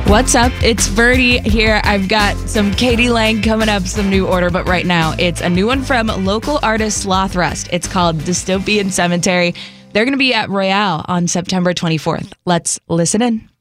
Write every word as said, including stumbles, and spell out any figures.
What's up? It's Verdi here. I've got some Katie Lang coming up, some new order, but right now it's a new one from local artist Sloth Rust. It's called Dystopian Cemetery. They're going to be at Royale on September twenty-fourth. Let's listen in.